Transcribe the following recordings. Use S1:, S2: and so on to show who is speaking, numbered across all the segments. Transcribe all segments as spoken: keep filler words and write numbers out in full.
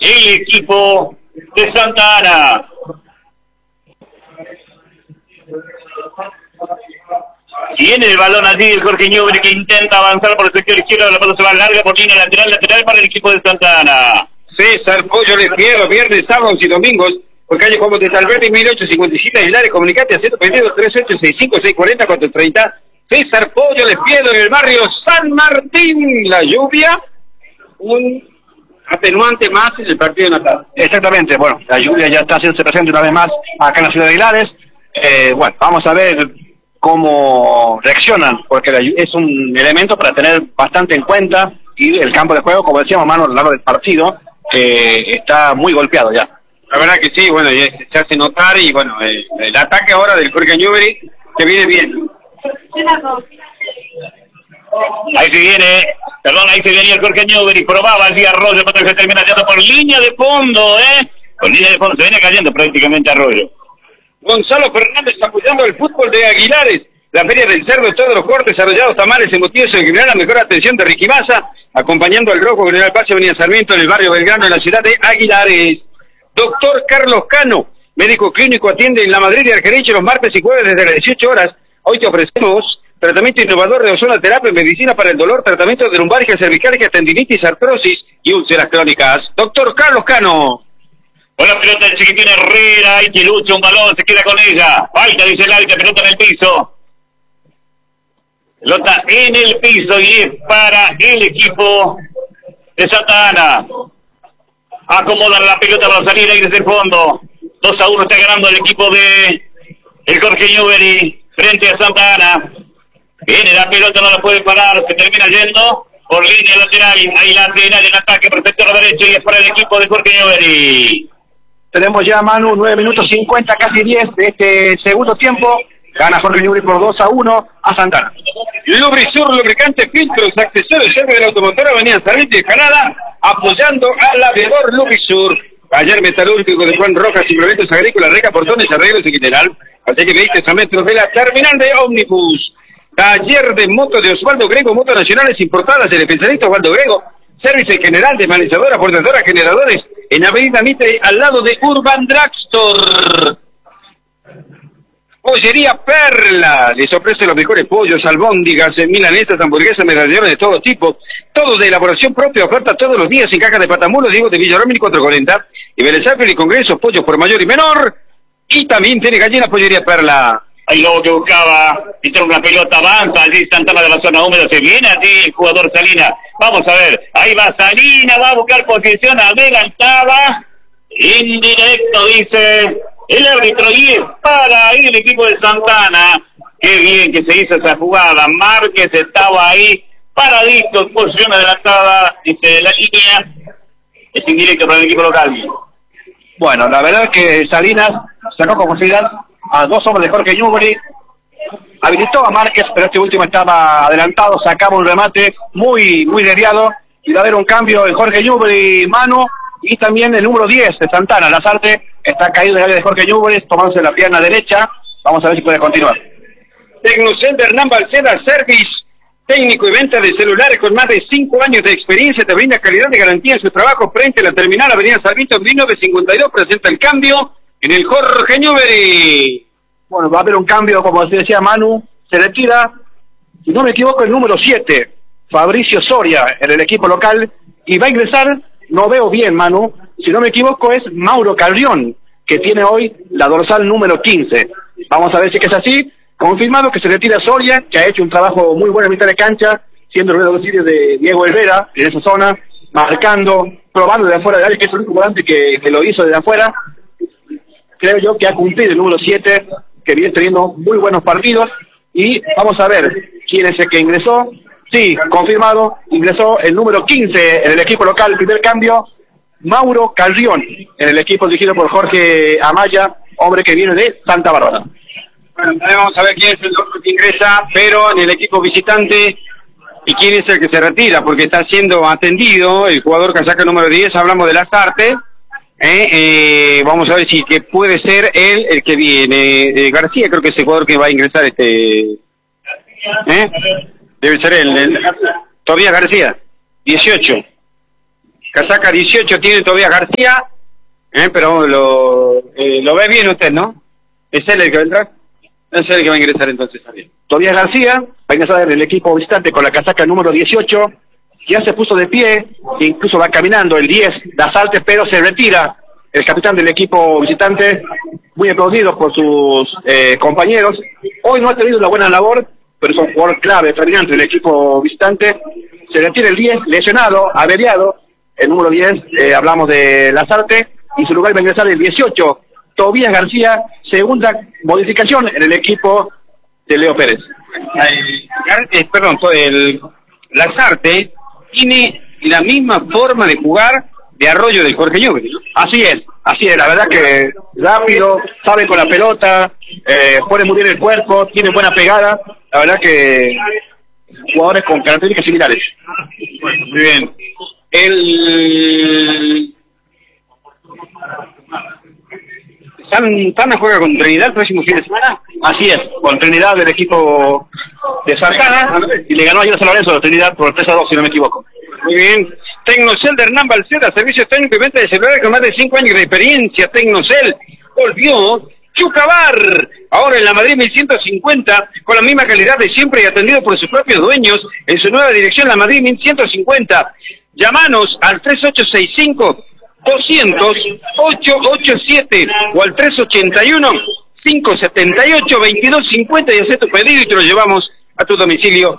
S1: el equipo de Santa Ana. Tiene el balón allí el Jorge Newbery, que intenta avanzar por el sector izquierdo, la pelota se va larga por línea lateral, lateral para el equipo de Santa Ana.
S2: César Pollo Lefiero, viernes, sábados y domingos, por calle Juan de Talverde, mil ochocientos cincuenta y siete, en el área, comunicate a ciento veintidós, treinta y ocho, sesenta y cinco, seiscientos cuarenta, cuatrocientos treinta. César Pollo Lefiero en el barrio San Martín. La lluvia, un atenuante más en el partido de Natal.
S3: Exactamente, bueno, la lluvia ya está haciéndose presente una vez más acá en la ciudad de Aguilares. Eh, bueno, vamos a ver cómo reaccionan, porque es un elemento para tener bastante en cuenta, y el campo de juego, como decíamos, mano, a lo largo del partido, eh, está muy golpeado ya.
S2: La verdad que sí, bueno, ya se hace notar, y bueno, el, el ataque ahora del Jorge Newbery, que viene bien.
S1: Ahí se viene, perdón, ahí se venía el Jorge Newbery, probaba allí Arroyo, pero se termina yendo por línea de fondo, ¿eh? Por línea de fondo, se viene cayendo prácticamente Arroyo.
S2: Gonzalo Fernández apoyando el fútbol de Aguilares. La Feria del Cerdo, todos los cortes, arrollados, tamales, embutidos en general, la mejor atención de Ricky Massa, acompañando al Rojo, General Paz, Avenida Sarmiento, en el barrio Belgrano, en la ciudad de Aguilares. Doctor Carlos Cano, médico clínico, atiende en La Madrid y Argerich los martes y jueves desde las dieciocho horas. Hoy te ofrecemos tratamiento innovador de ozonoterapia, medicina para el dolor, tratamiento de lumbalgia, cervicalgia, tendinitis, artrosis y úlceras crónicas. Doctor Carlos Cano.
S1: Buena pelota del Chiquitín Herrera, ahí que lucha un balón, se queda con ella. Falta, dice el árbitro, pelota en el piso. Pelota en el piso y es para el equipo de Santa Ana. Acomodan la pelota para salir ahí desde el fondo. dos a uno está ganando el equipo de el Jorge Newbery frente a Santa Ana. Viene la pelota, no la puede parar, se termina yendo por línea lateral. Ahí la lateral en ataque por el sector derecho y es para el equipo de Jorge Newbery.
S3: Tenemos ya, Manu, nueve minutos cincuenta, casi diez de este segundo tiempo. Gana Jorge Newbery por dos a uno a Santa Ana.
S2: Lubrisur, lubricantes, filtros, accesorios, serve del automotor, Avenida Sarmiento y Escalada, apoyando al aviador Lubrisur. Taller metalúrgico de Juan Rojas, implementos agrícolas, reca, portones, arreglos en general. Así que veinte a metros de la terminal de Omnibus. Taller de motos de Osvaldo Grego, motos nacionales importadas, el especialista Osvaldo Grego. Servicio general de manejadora, portadora, generadores, en Avenida Mitre, al lado de Urban Drugstore. Pollería Perla, les ofrece los mejores pollos, albóndigas, milanesas, hamburguesas, medallones de todo tipo, todo de elaboración propia, oferta todos los días en caja de patamulos, Diego de Villarreal cuatrocientos cuarenta, y Vélez Arfield y Congresos, pollos por mayor y menor, y también tiene gallina Pollería Perla.
S1: Ahí luego que buscaba, entró una pelota, avanza, allí Santana de la zona húmeda, se viene allí el jugador Salina. Vamos a ver, ahí va Salina, va a buscar posición adelantada, indirecto dice el árbitro, y es para ahí el equipo de Santana. Qué bien que se hizo esa jugada, Márquez estaba ahí, paradito, en posición adelantada, dice la línea, es indirecto para el equipo local.
S3: Bueno, la verdad es que Salinas sacó con facilidad a dos hombres de Jorge Newbery, habilitó a Márquez, pero este último estaba adelantado, sacaba un remate muy muy desviado, y va a haber un cambio en Jorge Newbery, mano, y también el número diez de Santana, Lazarte, está caído en el área de Jorge Newbery, tomándose la pierna derecha. Vamos a ver si puede continuar.
S2: Tecnocenter Hernán Balceda Service, técnico y venta de celulares con más de cinco años de experiencia, te brinda calidad de garantía en su trabajo frente a la terminal Avenida Sarmiento, mil novecientos cincuenta y dos, presenta el cambio en el Jorge Newbery.
S3: Bueno, va a haber un cambio, como decía Manu, se retira, si no me equivoco, el número siete, Fabricio Soria, en el equipo local, y va a ingresar, no veo bien, Manu, si no me equivoco es Mauro Carrión, que tiene hoy la dorsal número quince. Vamos a ver si es así. Confirmado que se retira Soria, que ha hecho un trabajo muy bueno en mitad de cancha, siendo el auxilio de Diego Herrera en esa zona, marcando, probando de afuera de área, que es el único volante que, que lo hizo desde afuera. Creo yo que ha cumplido el número siete, que viene teniendo muy buenos partidos, y vamos a ver quién es el que ingresó. Sí, confirmado, ingresó el número quince en el equipo local, el primer cambio, Mauro Carrión, en el equipo dirigido por Jorge Amaya, hombre que viene de Santa Bárbara.
S2: Bueno, vamos a ver quién es el otro que ingresa, pero en el equipo visitante, y quién es el que se retira, porque está siendo atendido el jugador casaca número diez, hablamos de Lazarte. Eh, eh, vamos a ver si que puede ser él el que viene. eh, García creo que es el jugador que va a ingresar este ¿eh? Debe ser él, el, todavía García dieciocho casaca dieciocho tiene Tobías García, eh, pero lo, eh, lo ve bien usted, ¿no? ¿Es él el que va a entrar? Es él el que va a ingresar entonces también.
S3: Tobías García va a ingresar en el equipo visitante con la casaca número dieciocho, ya se puso de pie, incluso va caminando el diez, Lasalte, pero se retira el capitán del equipo visitante, muy aplaudido por sus eh, compañeros. Hoy no ha tenido una buena labor, pero es un jugador clave, determinante del equipo visitante. Se retira el diez, lesionado, averiado. El número diez, eh, hablamos de Lasalte, y su lugar va a ingresar el dieciocho, Tobías García, segunda modificación en el equipo de Leo Pérez.
S2: Eh, eh, perdón, el Lasarte tiene la misma forma de jugar de Arroyo del Jorge Ñubri, ¿no?
S3: Así es, así es, la verdad que rápido, sabe con la pelota, eh, pone muy bien el cuerpo, tiene buena pegada, la verdad que jugadores con características similares.
S2: Bueno, muy bien. El Santana juega con Trinidad el próximo fin de semana.
S3: Así es, con Trinidad del equipo de Santana, y le ganó ayer a San Lorenzo de Trinidad por tres a dos, si no me equivoco.
S2: Muy bien. Tecnocel de Hernán Balceda, servicios técnicos y venta de celulares con más de cinco años de experiencia. Tecnocel volvió Chucabar, ahora en la Madrid mil ciento cincuenta, con la misma calidad de siempre y atendido por sus propios dueños, en su nueva dirección, la Madrid mil ciento cincuenta. Llámanos al tres ocho seis cinco, doscientos, ochocientos ochenta y siete o al tres ocho uno, cinco siete ocho, veintidós cincuenta y haz tu pedido y te lo llevamos a tu domicilio.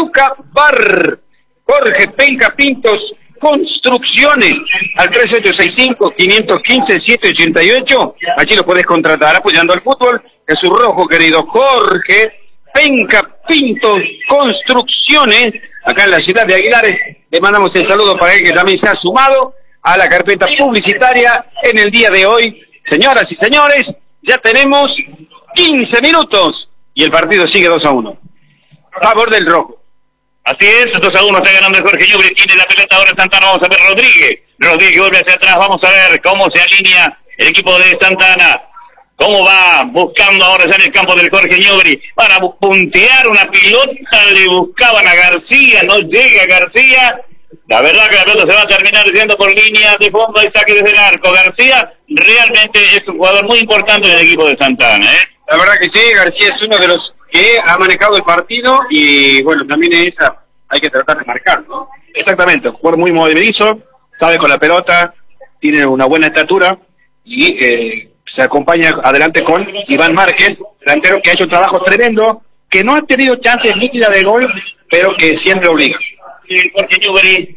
S2: Chucabar, Jorge Penca Pintos Construcciones, al tres ocho seis cinco, cinco uno cinco, siete ocho ocho. Aquí lo puedes contratar apoyando al fútbol. Es su rojo, querido Jorge Penca Pintos Construcciones, acá en la ciudad de Aguilares. Le mandamos el saludo para él, que también se ha sumado a la carpeta publicitaria en el día de hoy. Señoras y señores, ya tenemos quince minutos y el partido sigue dos a uno a favor del rojo.
S1: Así es, dos a uno está ganando el Jorge Ñubri, tiene la pelota ahora Santana, vamos a ver Rodríguez, Rodríguez vuelve hacia atrás, vamos a ver cómo se alinea el equipo de Santana, cómo va buscando ahora ya en el campo del Jorge Ñubri, para puntear una pelota, le buscaban a García, no llega García, la verdad que la pelota se va a terminar yendo por línea de fondo y saque desde el arco. García realmente es un jugador muy importante en el equipo de Santana, ¿eh?
S2: La verdad que sí, García es uno de los que ha manejado el partido y bueno, también esa hay que tratar de marcar, ¿no?
S3: Exactamente, un jugador muy movedizo, sabe con la pelota, tiene una buena estatura y eh, se acompaña adelante con Iván Márquez, delantero que ha hecho un trabajo tremendo, que no ha tenido chances nítidas de gol, pero que siempre obliga.
S1: Sí, Jorge Ñubri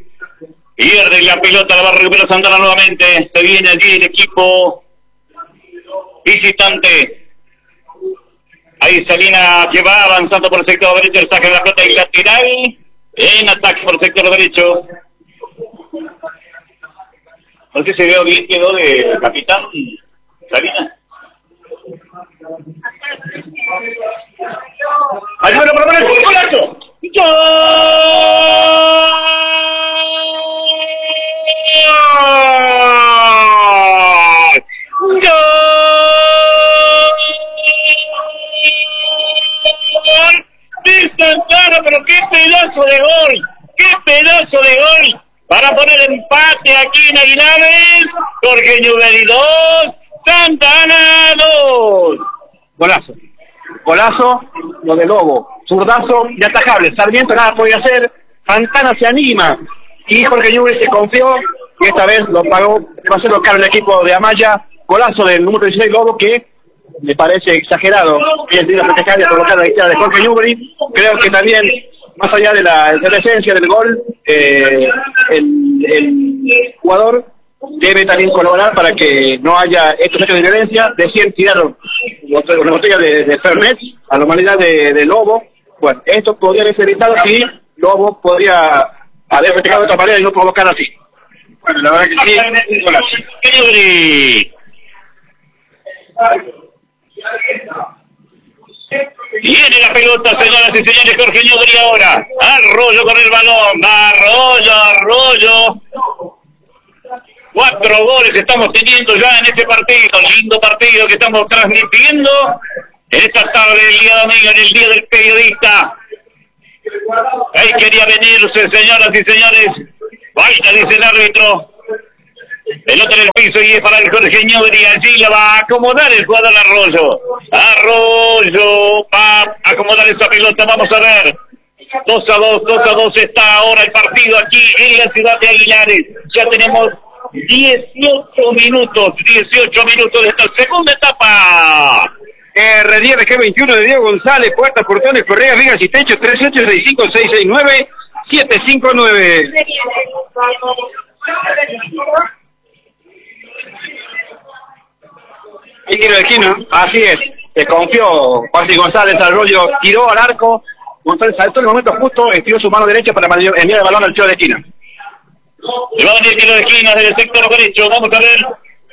S1: pierde la pelota, la va a recuperar Santana nuevamente, se viene allí el equipo visitante. Ahí Salina que va avanzando por el sector derecho, el saque de la pelota y lateral en ataque por el sector derecho. No sé si veo bien, quedó de capitán Salina. ¡Ay, bueno, por el golazo! ¡Gol! ¡Gol! De Santana, pero qué pedazo de gol, qué pedazo de gol para poner empate aquí en Aguilares. Jorge Ñubri dos, Santana dos.
S3: Golazo, golazo, lo de Lobo, zurdazo y atajable. Sarmiento nada podía hacer, Santana se anima y Jorge Ñubri se confió y esta vez lo pagó demasiado caro el equipo de Amaya. Golazo del número dieciséis Lobo, que me parece exagerado que el tiro de colocar la izquierda de Jorge Ñubri. Creo que también, más allá de la, de la esencia del gol, eh, el, el jugador debe también colaborar para que no haya estos hechos de violencia. Decían tiraron la botella de, de Fernet a la humanidad de, de Lobo. Bueno, esto podría haberse evitado si Lobo podría haber festejado de otra manera y no provocar así.
S2: Bueno, la verdad que sí, un golazo.
S1: Ñubri. Viene la pelota, señoras y señores, Jorge Ñubri ahora. Arroyo con el balón, Arroyo, Arroyo. Cuatro goles estamos teniendo ya en este partido, lindo partido que estamos transmitiendo en esta tarde del día domingo, en el día del periodista. Ahí quería venirse, señoras y señores, Vaya, dice el árbitro. Pelota en el piso y es para el Jorge Ñobri. Allí la va a acomodar el jugador Arroyo. Arroyo va a acomodar esa pelota. Vamos a ver. dos a dos, dos a dos está ahora el partido aquí en la ciudad de Aguilares. Ya tenemos dieciocho minutos, dieciocho minutos de esta segunda etapa.
S2: R diez de G veintiuno de Diego González, puertas, portones, correas, vigas y techo, tres ocho seis cinco seis seis nueve siete cinco nueve.
S3: Y tiro de esquina, así es, se confió Juan González, Arroyo tiró al arco, González saltó en el momento justo, estiró su mano derecha para enviar el balón al tiro de esquina.
S1: Se va a venir el tiro de esquina desde el sector derecho, vamos a ver.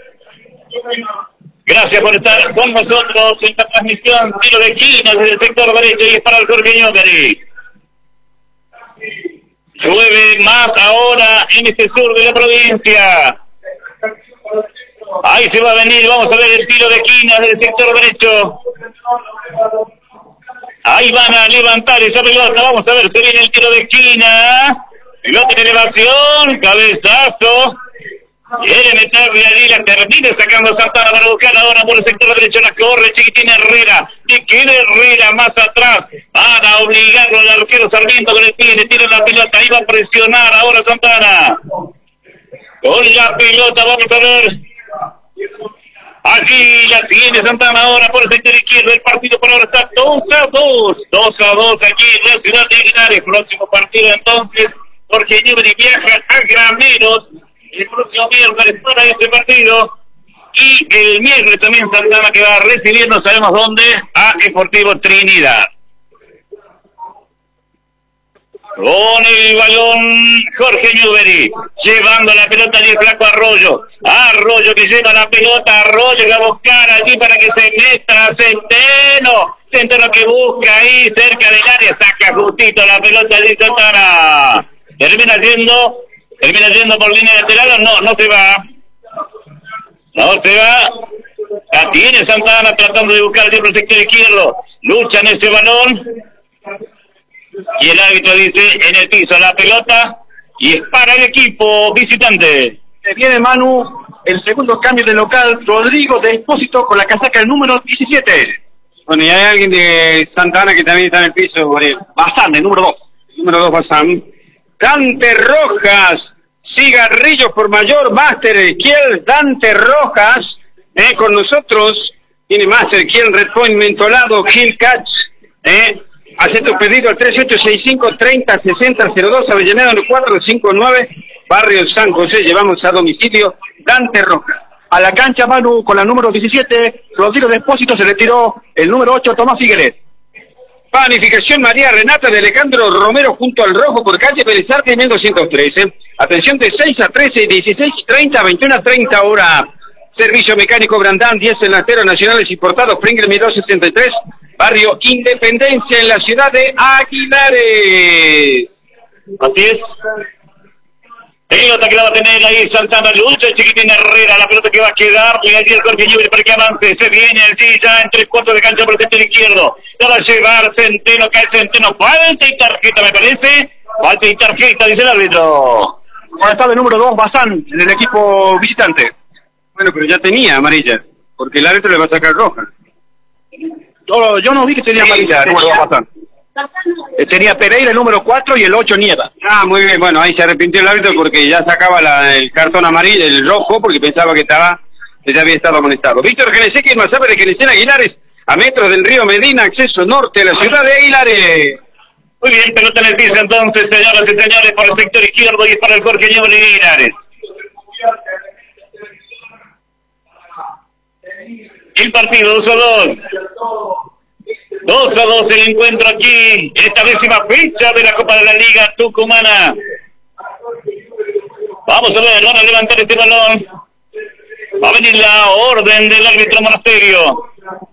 S1: Gracias por estar con nosotros en esta transmisión, tiro de esquina desde el sector derecho y es para el Jorge Ñobri. Llueve más ahora en este sur de la provincia. Ahí se va a venir, vamos a ver el tiro de esquina desde el sector derecho. Ahí van a levantar esa pelota, vamos a ver, se viene el tiro de esquina. Pelota en elevación, cabezazo. Quiere meterle allí, la termina sacando Santana para buscar ahora por el sector derecho, la corre Chiquitín Herrera. Y quiere Herrera más atrás. Van a obligarlo al arquero Sarmiento con el pie, le tiran la pelota, ahí va a presionar ahora Santana. Con la pelota, vamos a ver. Allí la tiene Santana ahora por el sector izquierdo. El partido por ahora está dos a dos. dos a dos aquí en la ciudad de Aguilares. Próximo partido entonces, Jorge Ñobri viaja a Graneros el próximo miércoles para este partido. Y el miércoles también Santana que va recibiendo, sabemos dónde, a Sportivo Trinidad. Con el balón Jorge Ñobri, llevando la pelota y el flaco Arroyo. Arroyo que lleva la pelota, Arroyo que va a buscar allí para que se meta Centeno. Centeno que busca ahí cerca del área, saca justito la pelota de Santana. Termina yendo, termina yendo por línea lateral, no, no se va. No se va. La tiene Santana tratando de buscar siempre el sector izquierdo. Lucha en ese balón. Y el árbitro dice en el piso la pelota y es para el equipo visitante.
S3: Se viene Manu, el segundo cambio de local, Rodrigo de Expósito con la casaca el número diecisiete.
S2: Bueno, y hay alguien de Santana que también está en el piso, por él.
S3: Bazán, el número dos.
S2: Número dos, Bazán. Dante Rojas, cigarrillos por mayor, Master Kiel, Dante Rojas, eh, con nosotros, tiene Master Kiel, Red Point, mentolado, Kill Catch, eh. Hace tu pedido al tres ocho seis cinco treinta sesenta cero dos, Avellaneda cuatro cinco nueve, Barrio San José, llevamos a domicilio Dante Rojas.
S3: A la cancha Manu con la número diecisiete, Rodrigo de Expósito, se retiró el número ocho, Tomás Figueres.
S2: Panificación María Renata de Alejandro Romero junto al Rojo por calle Belezarte y mil doscientos trece. Atención de seis a trece, dieciséis treinta, veintiuno a treinta hora. Servicio mecánico Brandán, diez enlaceros nacionales importados, Pringle mil doscientos setenta y tres. Barrio Independencia en la ciudad de Aguilares.
S1: Así es. Pelota que la va a tener ahí Santana, lucha el Chiquitín Herrera, la pelota que va a quedar y allí el Jorge Ñobri para que avance, se viene allí ya en tres cuartos de cancha por el sector izquierdo, la va a llevar Centeno, cae Centeno, falta y tarjeta me parece, falta y tarjeta dice el árbitro.
S3: Bueno, está el número dos, Bazán, del equipo visitante.
S2: Bueno, pero ya tenía amarilla, porque el árbitro le va a sacar roja.
S3: Yo, yo no vi que tenía
S2: sí,
S3: amarilla,
S2: tenía,
S3: número Bazán. Tenía Pereira el número cuatro y el ocho Nieva.
S2: Ah, muy bien, bueno, ahí se arrepintió el árbitro porque ya sacaba la, el cartón amarillo, el rojo, porque pensaba que estaba, que ya había estado amonestado. Víctor Geneseque, el Mazape de Genesén Aguilares, a metros del río Medina, acceso norte a la ciudad de Aguilares.
S1: Muy bien, pelota en el piso entonces, señoras y señores, por el sector izquierdo y es para el Jorge Ñobri de Aguilares. El partido dos a dos. dos a dos el encuentro aquí, en esta décima fecha de la Copa de la Liga Tucumana. Vamos a ver, van a levantar este balón. Va a venir la orden del árbitro Monasterio.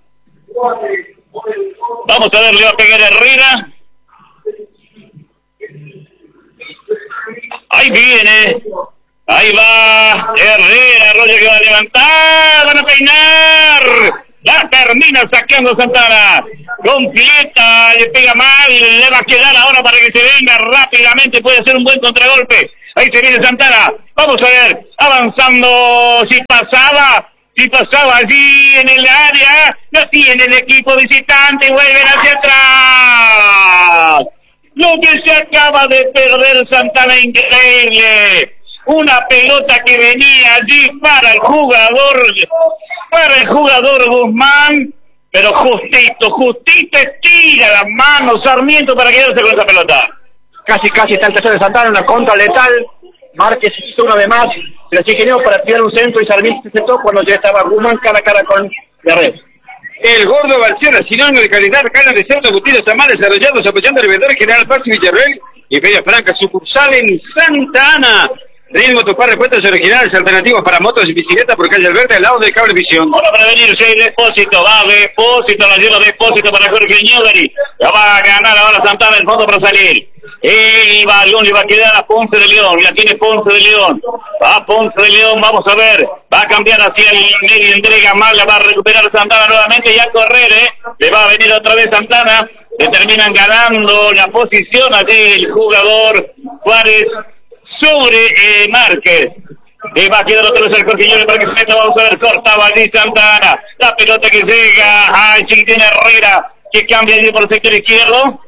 S1: Vamos a ver, le va a pegar a Herrera. Ahí viene. Ahí va Herrera, Arroyo que va a levantar, van a peinar. La termina sacando Santana. Completa, le pega mal, le va a quedar ahora para que se venga rápidamente. Puede hacer un buen contragolpe. Ahí se viene Santana. Vamos a ver, avanzando, si pasaba, si pasaba allí en el área, no tiene el equipo visitante, vuelven hacia atrás. Lo que se acaba de perder Santana, increíble. Una pelota que venía allí para el jugador, para el jugador Guzmán, pero justito, justito estira la mano Sarmiento para quedarse con esa pelota.
S3: Casi, casi está el tercero de Santana, una contra letal. Márquez hizo una vez más, se las ingenió para tirar un centro y Sarmiento se sentó cuando ya estaba Guzmán cara a cara con Guerrero.
S2: El gordo Balcera, sinónimo de calidad, carne de cerdo, embutidos, tamales, desarrollados, apoyando al vendedor General Paz y Villarreal y Feria Franca, sucursal en Santa Ana. Ritmo Topar, repuestos originales, alternativos para motos y bicicletas por calle Alberta, al lado de Cablevisión.
S1: Para prevenirse el depósito, va depósito, la lleva depósito para Jorge Newbery. Ya va a ganar ahora Santana el fondo para salir. El balón le va a quedar a Ponce de León, ya tiene Ponce de León. Va Ponce de León, vamos a ver. Va a cambiar hacia el medio, entrega mal, la va a recuperar Santana nuevamente y a correr, ¿eh? Le va a venir otra vez Santana. Le terminan ganando la posición allí el jugador Juárez sobre eh, Márquez. Le va a quedar otra vez el Jorge para que se meta. Vamos a ver, cortaba allí Santana. La pelota que llega a Chiquitín Herrera, que cambia allí por el sector izquierdo.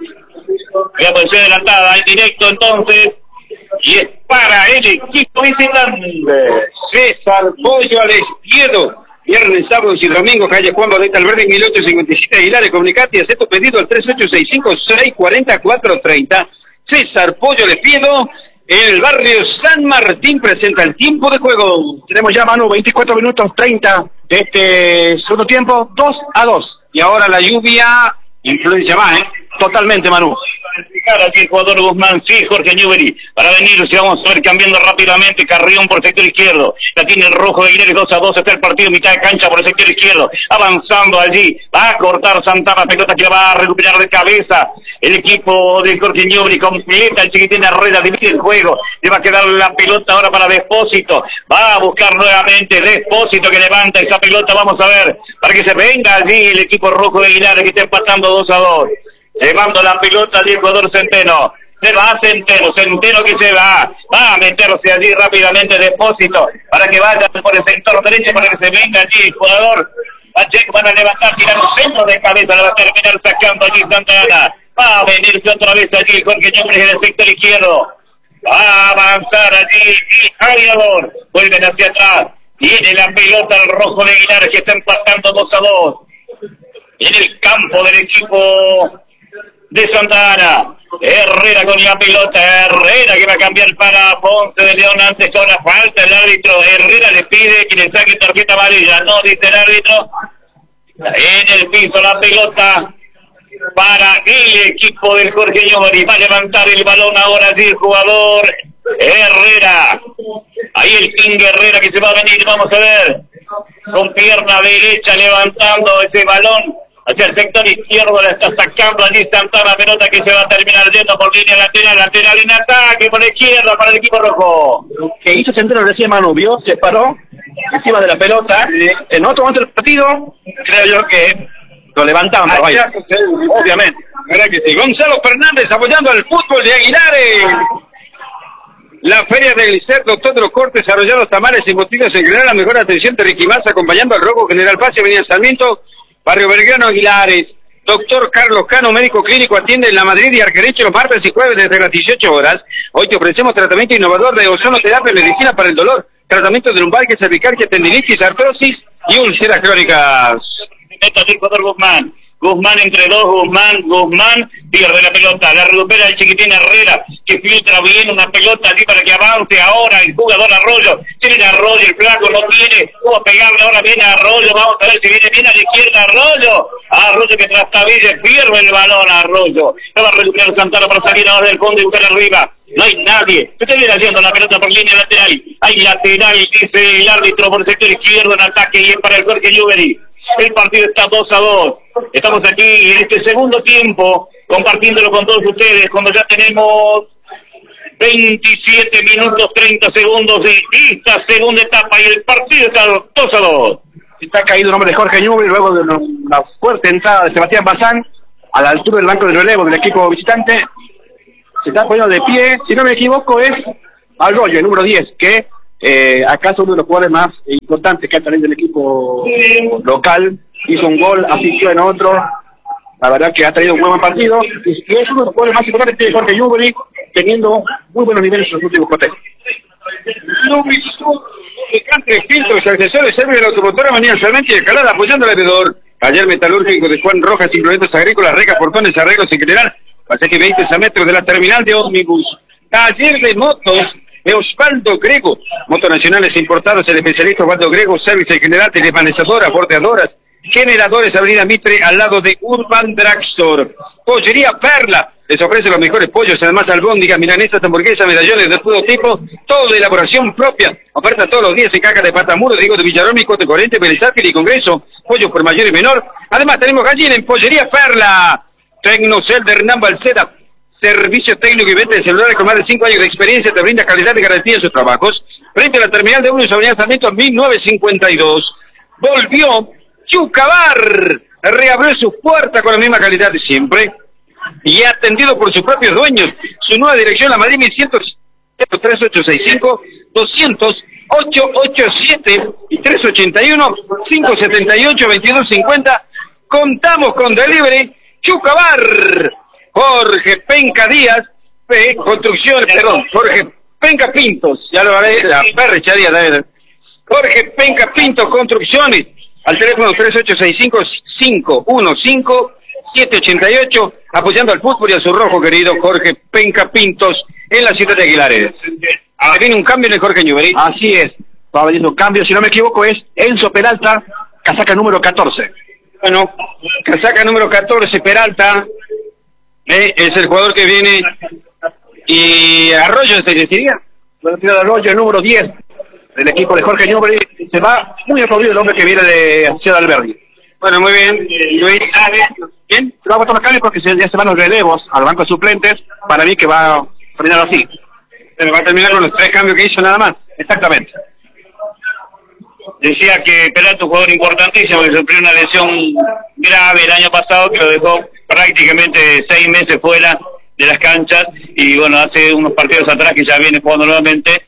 S1: La posición adelantada, en directo entonces. Y es para el equipo visitante.
S2: César Pollo al izquierdo. Viernes, sábados y domingos, calle Juan Bautista Alberdi, mil ochocientos cincuenta y siete, Aguilares, comunicate y haz tu pedido al tres ocho seis cinco seis cuatro cuatro tres cero. César Pollo Lespido. En el barrio San Martín presenta el tiempo de juego.
S3: Tenemos ya, Manu, veinticuatro minutos treinta de este segundo tiempo, dos a dos.
S2: Y ahora la lluvia influencia más, ¿eh?
S3: Totalmente, Manu.
S1: Aquí el jugador Guzmán, sí, Jorge Newbery, para venir, si vamos a ver cambiando rápidamente, Carrión por el sector izquierdo, la tiene el rojo de Aguilares, dos a dos, está el partido, mitad de cancha por el sector izquierdo, avanzando allí, va a cortar Santana, pelota que va a recuperar de cabeza, el equipo de Jorge Newbery completa, el Chiquitín Herrera divide el juego, le va a quedar la pelota ahora para Despósito, va a buscar nuevamente Despósito que levanta esa pelota, vamos a ver, para que se venga allí el equipo rojo de Aguilares que está empatando dos a dos. Llevando la pelota al jugador Centeno. Se va Centeno, Centeno que se va. Va a meterse allí rápidamente Depósito para que vaya por el sector derecho para que se venga allí el jugador. Pacheco van a levantar, tirar un centro de cabeza, le va a terminar sacando allí Santana. Va a venirse otra vez allí Jorge Newbery en el sector izquierdo. Va a avanzar allí y Ariador. Vuelven hacia atrás. Tiene la pelota el rojo de Aguilares que está empatando dos a dos. En el campo del equipo de Santana, Herrera con la pelota, Herrera que va a cambiar para Ponce de León antes con la falta, el árbitro Herrera le pide que le saque tarjeta amarilla, no dice el árbitro, en el piso la pelota para el equipo del Jorge Newbery, va a levantar el balón ahora sí el jugador Herrera, ahí el King Herrera que se va a venir, vamos a ver, con pierna derecha levantando ese balón hacia el sector izquierdo, la está sacando allí Santana, pelota que se va a terminar yendo por línea lateral, lateral en ataque por la izquierda para el equipo rojo.
S3: Lo que hizo Centeno recién, Manu, vio, se paró encima de la pelota, en otro momento del partido, creo yo que lo levantaban, pero vaya, obviamente.
S2: ¿Verdad que sí? Gonzalo Fernández apoyando al fútbol de Aguilares. La Feria del Liceo, doctor de los cortes, arrollados, tamales y embutidos en general, la mejor atención de Ricky Massa, acompañando al rojo General Paz y Avenida Sarmiento, Barrio Belgrano, Aguilares. Doctor Carlos Cano, médico clínico, atiende en la Madrid y Arquereche los martes y jueves desde las dieciocho horas. Hoy te ofrecemos tratamiento innovador de ozonoterapia, medicina para el dolor, tratamiento de lumbalgia, cervicardia, tendinitis, artrosis y úlceras crónicas.
S1: Meta el jugador Guzmán. Guzmán entre dos, Guzmán, Guzmán, pierde la pelota, la recupera el Chiquitín Herrera, que filtra bien una pelota allí para que avance ahora el jugador Arroyo, tiene Arroyo, el flaco no tiene, cómo pegarle, ahora viene Arroyo, vamos a ver si viene bien a la izquierda Arroyo, Arroyo que trastabille, pierde el balón Arroyo, se va a recuperar Santana para salir ahora del fondo y buscar arriba, no hay nadie, se viene haciendo la pelota por línea lateral, hay lateral, dice el árbitro por el sector izquierdo en ataque y es para el Jorge Newbery. El partido está dos a dos. Estamos aquí en este segundo tiempo, compartiéndolo con todos ustedes, cuando ya tenemos veintisiete minutos treinta segundos de esta segunda etapa y el partido está dos a dos.
S3: Está caído el nombre de Jorge Newbery luego de una fuerte entrada de Sebastián Bazán a la altura del banco de relevo del equipo visitante. Se está poniendo de pie, si no me equivoco es Arroyo, el número diez, que eh, acaso uno de los jugadores más importantes que ha salido del equipo local, hizo un gol, asistió en otro, la verdad que ha traído un buen partido, y es uno de los jugadores más importantes de Jorge Newbery, teniendo muy buenos niveles en los últimos coteos.
S2: Cantes Pintos, accesorios, serve de la automotora Mañana Sarmiento y Escalada, apoyando al vendedor. Taller metalúrgico de Juan Rojas, implementos agrícolas, recas, portones, arreglos en general. Pasaje veinte a metros de la terminal de ómnibus. Taller de motos de Osvaldo Grego. Motos nacionales importados, el especialista Osvaldo Grego, servicio en general, desvanizadoras, bordeadoras, generadores, Avenida Mitre, al lado de Urban Drugstore. Pollería Perla. Les ofrece los mejores pollos, además albóndigas, milanesas, hamburguesas, medallones de todo tipo, todo de elaboración propia. Oferta todos los días en caja de Patamuro, Diego de Villarón, Cote Corriente, Belisátil y Congreso. Pollo por mayor y menor. Además tenemos gallina en Pollería Perla. Tecnocel de Hernán Balceda. Servicio técnico y venta de celulares con más de cinco años de experiencia. Te brinda calidad y garantía en sus trabajos. Frente a la terminal de Unión Avenida Sarmiento mil novecientos cincuenta y dos. Volvió Chucabar. Reabrió sus puertas con la misma calidad de siempre. Y atendido por sus propios dueños. Su nueva dirección, la Madrid mil cien, tres ocho seis cinco, doscientos, ocho ocho siete y tres ochenta y uno, cinco setenta y ocho, veintidós cincuenta. Contamos con delivery Chucabar. Jorge Penca Díaz, P, construcción, perdón, Jorge Penca Pintos, ya lo haré, la perrecha Díaz, Jorge Penca Pintos Construcciones, al teléfono tres ocho seis cinco, cinco uno cinco, siete ocho ocho, apoyando al fútbol y a su rojo querido Jorge Penca Pintos en la ciudad de Aguilares. Ahora viene un cambio en el Jorge Newbery.
S3: Así es, va veniendo un cambio, si no me equivoco es Enzo Peralta, casaca número catorce.
S2: Bueno, casaca número catorce, Peralta, eh, es el jugador que viene, y Arroyo se decidiría.
S3: El Arroyo, el número diez del equipo de Jorge Newbery, se va muy aplaudido el hombre que viene de Ciudad Alberdi.
S2: Bueno, muy bien, Luis, ¿quién?
S3: Se va a botar los cambios porque ya se van los relevos al banco de suplentes, para mí que va a terminar así.
S2: Pero va a terminar con los tres cambios que hizo nada más.
S3: Exactamente.
S1: Decía que Peralta, un jugador importantísimo, que sufrió una lesión grave el año pasado, que lo dejó prácticamente seis meses fuera de las canchas, y bueno, hace unos partidos atrás que ya viene jugando nuevamente.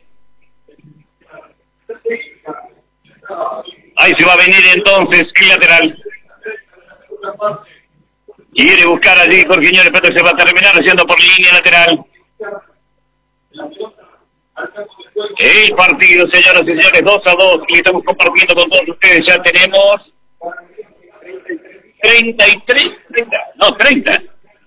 S1: Ahí se va a venir entonces el lateral. Quiere buscar allí Jorge Newbery, pero se va a terminar haciendo por línea lateral. El partido, señoras y señores, dos a dos, y estamos compartiendo con todos ustedes. Ya tenemos treinta y tres, treinta, no, treinta.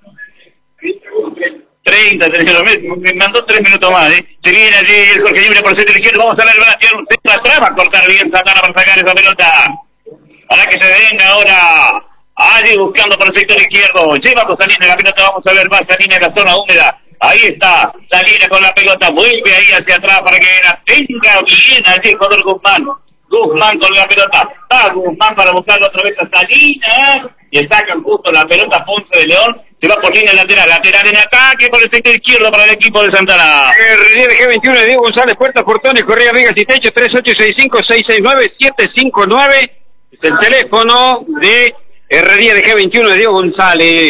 S1: treinta, me, me mandó tres minutos más, ¿eh? Se viene allí el Jorge Newbery por el centro izquierdo, vamos a ver, van a tirar un centro atrás, va a cortar bien Santana para sacar esa pelota. Para que se venga ahora, allí buscando por el sector izquierdo, lleva con Salina la pelota, vamos a ver, va Salina en la zona húmeda. Ahí está, Salina con la pelota, vuelve ahí hacia atrás para que la tenga bien allí el jugador Guzmán. Guzmán con la pelota, va Guzmán para buscarlo otra vez a Salina, y sacan justo la pelota Ponce de León, se va por línea lateral, lateral en ataque por el sector izquierdo para el equipo de Santana.
S2: R D G veintiuno, Diego González, puertas, portones, Correa, Vegas y Techo, tres ocho seis cinco, seis seis nueve, siete cinco nueve, es el teléfono de R D G veintiuno de Diego González.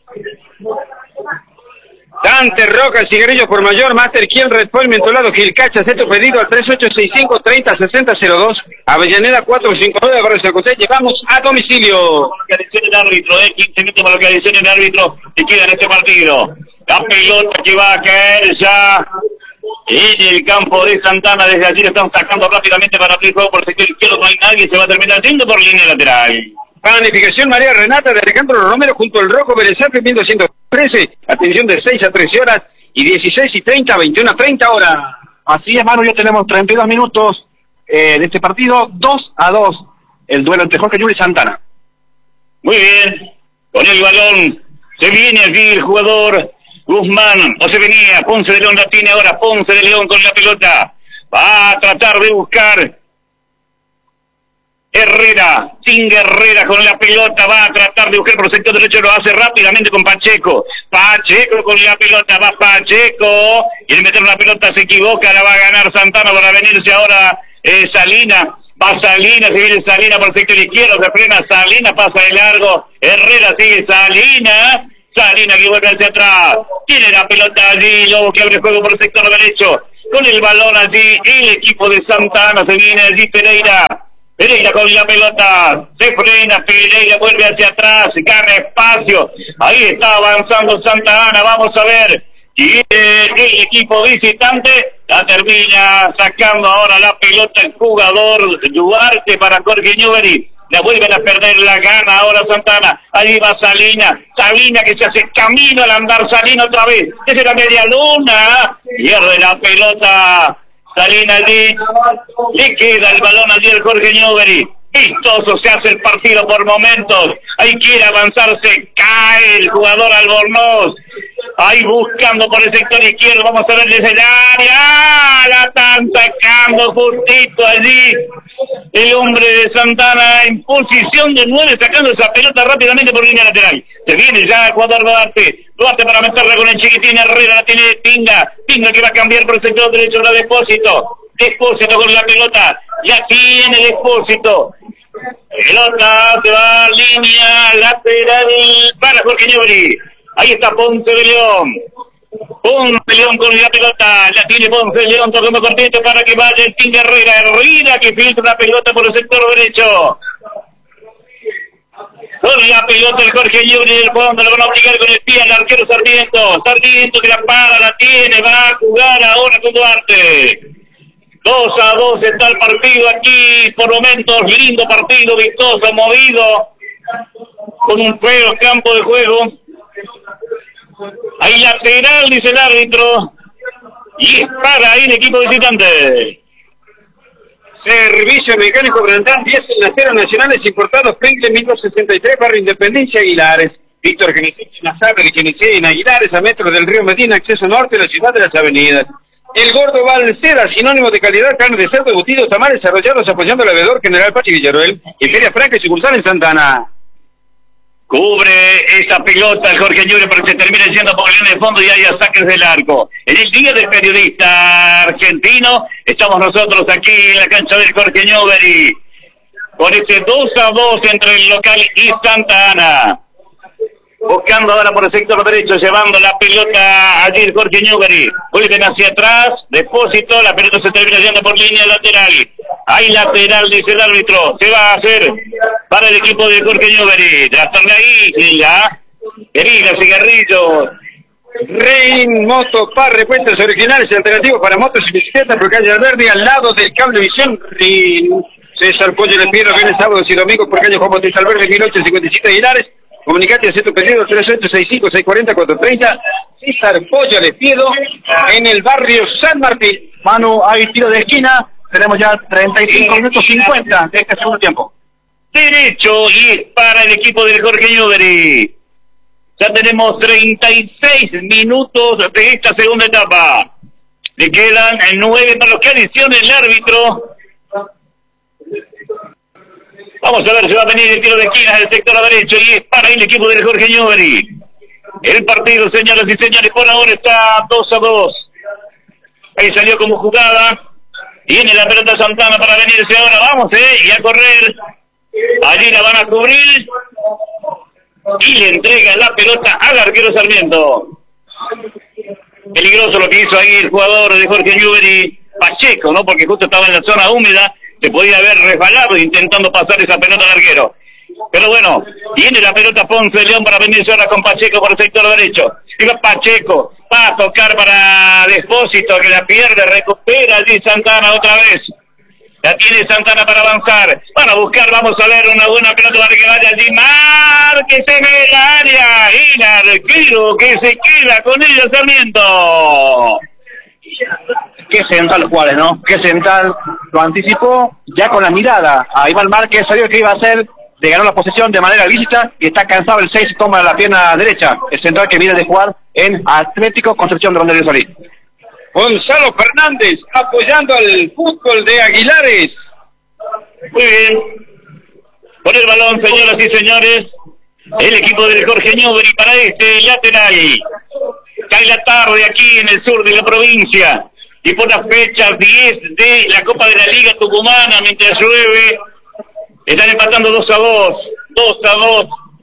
S2: Dante Roca, cigarrillos por mayor, Master Kiel, Red Bull, mentolado, Gilcacha, hace tu pedido al tres ocho seis cinco, treinta, sesenta cero dos, Avellaneda cuatro cinco nueve, Barrio San José, llevamos a domicilio.
S1: Lo que adiciona el árbitro, eh, quince minutos para lo que adiciona el árbitro que queda en este partido. La pelota que va a caer ya en el campo de Santana, desde allí lo están sacando rápidamente para abrir juego por el sector izquierdo, no hay nadie, se va a terminar yendo por línea lateral.
S2: Planificación María Renata de Alejandro Romero junto al Rojo Berezate, mil doscientos trece, atención de seis a trece horas y dieciséis y treinta a veintiuno a treinta horas.
S3: Así es, Manu, ya tenemos treinta y dos minutos eh, de este partido, dos a dos, el duelo entre Jorge Newbery y Santana.
S1: Muy bien, con el balón, se viene aquí el jugador Guzmán, o se venía, Ponce de León la tiene ahora, Ponce de León con la pelota, va a tratar de buscar Herrera, sin Herrera con la pelota, va a tratar de buscar por el sector derecho, lo hace rápidamente con Pacheco, Pacheco con la pelota, va Pacheco, quiere meter la pelota, se equivoca, la va a ganar Santana para venirse ahora eh, Salina, va Salina, se viene Salina por el sector izquierdo, se frena Salina, pasa de largo, Herrera sigue Salina, Salinas que vuelve hacia atrás. Tiene la pelota allí. Lobo que abre juego por el sector derecho. Con el balón allí. El equipo de Santa Ana. Se viene allí Pereira. Pereira con la pelota. Se frena. Pereira vuelve hacia atrás. Gana espacio. Ahí está avanzando Santa Ana. Vamos a ver. Y el equipo visitante la termina sacando ahora la pelota el jugador Duarte para Jorge Newbery. La vuelven a perder, la gana ahora Santana. Ahí va Salina. Salina que se hace camino al andar. Salina otra vez. Desde la media luna. Pierde la pelota. Salina allí. Le queda el balón allí al Jorge Newbery. Vistoso se hace el partido por momentos. Ahí quiere avanzarse. Cae el jugador Albornoz. Ahí buscando por el sector izquierdo. Vamos a ver desde el área. La están sacando justito allí. El hombre de Santana en posición de nueve, sacando esa pelota rápidamente por línea lateral. Se viene ya el jugador Duarte. Duarte para meterla con el chiquitín. Herrera la tiene Tinga. Tinga que va a cambiar por el sector derecho de Depósito. Depósito con la pelota. Ya tiene Depósito. Pelota se va a línea lateral para Jorge Newbery. Ahí está Ponce de León. Ponce de León con la pelota. La tiene Ponce de León tocando cortito para que vaya el Tinga Herrera. Herrera que filtra la pelota por el sector derecho. Con la pelota el Jorge Newbery del fondo. Lo van a obligar con el pie al arquero Sarmiento. Sarmiento que la para, la tiene. Va a jugar ahora con Duarte. dos a dos está el partido aquí. Por momentos, lindo partido, vistoso, movido. Con un feo campo de juego. Hay lateral, dice el árbitro. Y es para ahí el equipo visitante.
S2: Servicio Mecánico Brandán, diez en aceros nacionales importados, veinte mil sesenta y tres, barrio Independencia, Aguilares. Víctor Genicé, Nazabre, Genicé, en Aguilares, a metros del río Medina, acceso norte de la ciudad de las avenidas. El Gordo Balcera, sinónimo de calidad, carne de cerdo, embutidos, tamales, arrollados, apoyando al veedor General Pachi Villaruel. Y Feria Franca y sucursal en Santa Ana.
S1: Cubre esa pelota el Jorge Newbery para que se termine yendo por la línea de fondo y haya saques del arco. En el día del periodista argentino, estamos nosotros aquí en la cancha del Jorge Newbery. Con este dos a dos entre el local y Santa Ana. Buscando ahora por el sector derecho, llevando la pelota allí el Jorge Newbery. Vuelven hacia atrás, Depósito, la pelota se termina yendo por línea lateral. Hay lateral, dice el árbitro. Se va a hacer para el equipo de Jorge Newbery. Ya están ahí, y ya. Querida, cigarrillo.
S2: Rein Moto Par, repuestos originales y alternativos para motos y bicicletas por calle Alberdi, al lado del Cablevisión. Rin César Pollo Le Piero, viernes, sábados y domingos por calle Juan Bautista Alberdi, mil ochocientos cincuenta y siete Aguilares. Comunicate a tu pedido tres ocho seis cinco seis cuatro cero cuatro tres cero. César Pollo Le Piero en el barrio San Martín.
S3: Manu, hay tiro de esquina. Tenemos ya treinta y cinco minutos cincuenta de este segundo tiempo.
S1: Derecho y es para el equipo del Jorge Newbery. Ya tenemos treinta y seis minutos de esta segunda etapa. Le quedan nueve para los que adicione el árbitro. Vamos a ver si va a venir el tiro de esquina del sector derecho y es para el equipo del Jorge Newbery. El partido, señoras y señores, por ahora está dos a dos. Ahí salió como jugada. Viene la pelota Santana para venirse ahora. Vamos, eh, y a correr. Allí la van a cubrir. Y le entrega la pelota al arquero Sarmiento. Peligroso lo que hizo ahí el jugador de Jorge Newbery, Pacheco, ¿no? Porque justo estaba en la zona húmeda. Se podía haber resbalado intentando pasar esa pelota al arquero. Pero bueno, viene la pelota Ponce de León para venirse ahora con Pacheco por el sector derecho. Y va Pacheco, va a tocar para Depósito, que la pierde, recupera allí Santana otra vez. La tiene Santana para avanzar. Van a buscar, vamos a ver una buena pelota para que vaya allí. Márquese en el área. Y el arquero que se queda con ella, Sarmiento.
S3: Qué central Juárez, ¿no? Qué central. Lo anticipó ya con la mirada. A Iván Márquez sabía que iba a hacer. Le ganó la posesión de manera lícita y está cansado el seis, toma la pierna derecha. El central que viene de jugar en Atlético Concepción de Rondeles Solís.
S2: Gonzalo Fernández apoyando al fútbol de Aguilares.
S1: Muy bien. Por el balón, señoras y señores, el equipo del Jorge Newbery para este lateral. Cae la tarde aquí en el sur de la provincia y por las fechas diez de la Copa de la Liga Tucumana, mientras llueve, están empatando dos a dos. dos a dos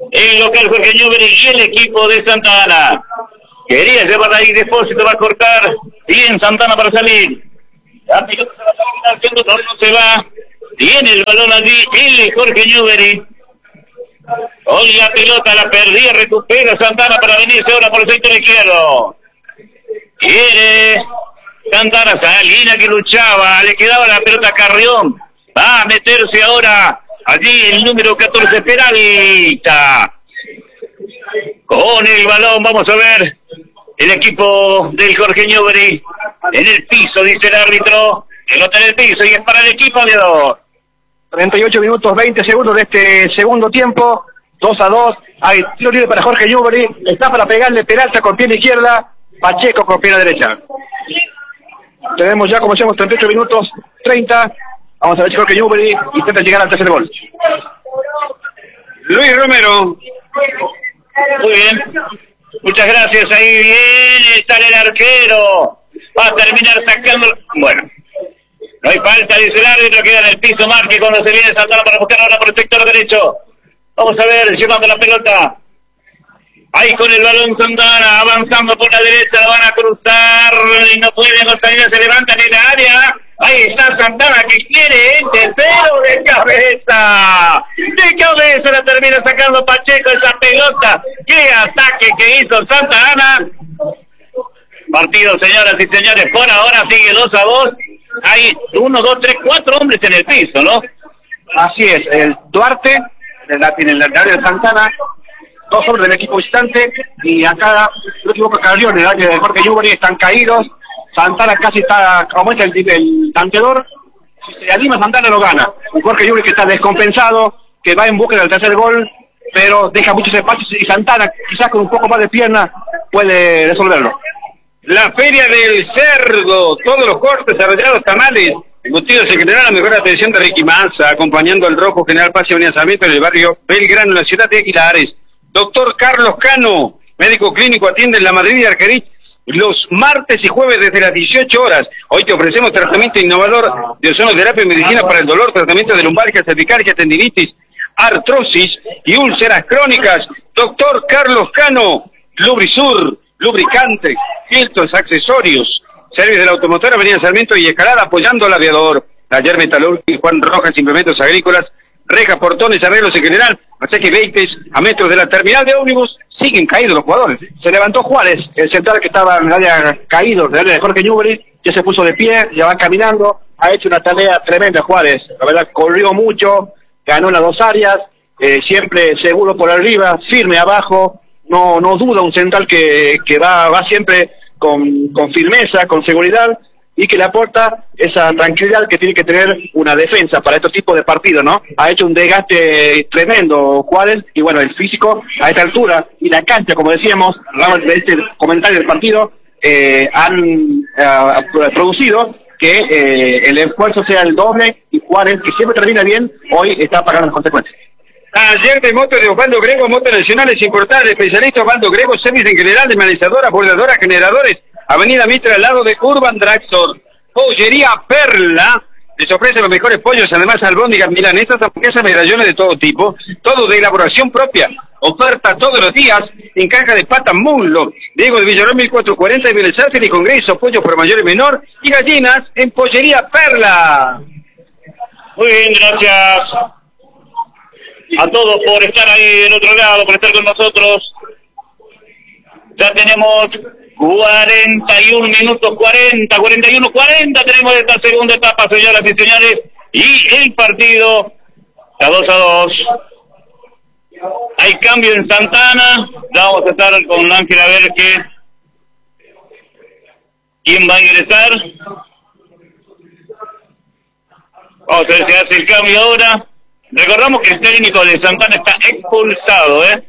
S1: el local Jorge Newbery y el equipo de Santa Ana. Quería llevar ahí Depósito, va a cortar. Bien Santana para salir. La pelota se va a terminar, siendo todo no se va. Tiene el balón allí, el Jorge Newbery. Hoy la pelota la perdía, recupera Santana para venirse ahora por el sector izquierdo. Quiere Santana, Salina que luchaba, le quedaba la pelota a Carrión. Va a meterse ahora allí el número catorce, Peralta. Con el balón, vamos a ver el equipo del Jorge Newbery en el piso, dice el árbitro. Pelota en el piso y es para el equipo de dos.
S3: treinta y ocho minutos, veinte segundos de este segundo tiempo. dos a dos. Hay tiro libre para Jorge Newbery. Está para pegarle Peralta con pierna izquierda. Pacheco con pierna derecha. Tenemos ya, como decíamos, treinta y ocho minutos, treinta. Vamos a ver si Jorge Newbery intenta llegar al tercer gol.
S2: Luis Romero.
S1: Muy bien. Muchas gracias. Ahí viene, está el arquero. Va a terminar sacando. Bueno. No hay falta, dice el árbitro, queda en el piso, marque cuando se viene Santana para buscar ahora por el sector derecho. Vamos a ver, llevando la pelota. Ahí con el balón Santana, avanzando por la derecha, la van a cruzar y no pueden, González se levantan en la área. Ahí está Santana que quiere este, pero de cabeza. De cabeza la termina sacando Pacheco esa pelota. ¡Qué ataque que hizo Santa Ana! Partido, señoras y señores, por ahora sigue dos a dos. Hay uno, dos, tres, cuatro hombres en el piso, ¿no?
S3: Así es, el Duarte, en la, en el área de Santana, dos hombres del equipo visitante, y acá, no equivoco, Carrión, en el área de Jorge Newbery, están caídos. Santana casi está, como es el, el tanteador, si se anima Santana lo gana. Un Jorge Newbery que está descompensado, que va en busca del tercer gol, pero deja muchos espacios, y Santana, quizás con un poco más de pierna, puede resolverlo.
S2: La Feria del Cerdo, todos los cortes, arrollados, tamales, embutidos en general, la mejor atención de Ricky Manza, acompañando al Rojo General Paz y Avenida Sarmiento en el barrio Belgrano, en la ciudad de Aguilares. Doctor Carlos Cano, médico clínico, atiende en la Madrid y Argerich los martes y jueves desde las dieciocho horas. Hoy te ofrecemos tratamiento innovador de ozonoterapia y medicina para el dolor, tratamiento de lumbalgia, cervicalgia, tendinitis, artrosis y úlceras crónicas. Doctor Carlos Cano, Lubrisur, lubricantes, filtros, accesorios, servicios de la automotora, Avenida Sarmiento y Escalada, apoyando al aviador. Taller Metalúrgico, Juan Rojas, implementos agrícolas, rejas, portones, arreglos en general, masaje veintes a metros de la terminal de ómnibus. Siguen caídos los jugadores.
S3: Se levantó Juárez, el central que estaba en el área caído, en el área de Jorge Newbery, ya se puso de pie, ya va caminando, ha hecho una tarea tremenda Juárez, la verdad corrió mucho, ganó las dos áreas, eh, siempre seguro por arriba, firme abajo, no no duda un central que, que va va siempre con, con firmeza, con seguridad, y que le aporta esa tranquilidad que tiene que tener una defensa para estos tipos de partidos, ¿no? Ha hecho un desgaste tremendo Juárez, y bueno, el físico a esta altura, y la cancha, como decíamos, de este comentario del partido, eh, han uh, producido que eh, el esfuerzo sea el doble, y Juárez, que siempre termina bien, hoy está pagando las consecuencias.
S2: Ayer de moto de Osvaldo Grego, motos nacionales importadas, especialista Osvaldo Grego, servicio en general, desmanezadora, bordadoras, generadores, Avenida Mitre al lado de Urban Dragstore. Pollería Perla les ofrece los mejores pollos, además albóndigas milanesas, hamburguesas, medallones de todo tipo, todo de elaboración propia. Oferta todos los días en caja de pata muslo. Diego de Villarón mil cuatrocientos cuarenta de Vélez Arce y Congreso, pollo por mayor y menor, y gallinas en Pollería Perla.
S1: Muy bien, gracias a todos por estar ahí del otro lado, por estar con nosotros. Ya tenemos cuarenta y un minutos, cuarenta, cuarenta y uno, cuarenta tenemos esta segunda etapa, señoras y señores, y el partido a dos a dos. Hay cambio en Santana, ya vamos a estar con Ángel a ver qué, quién va a ingresar. Vamos a ver si hace el cambio ahora. Recordamos que el técnico de Santana está expulsado, ¿eh?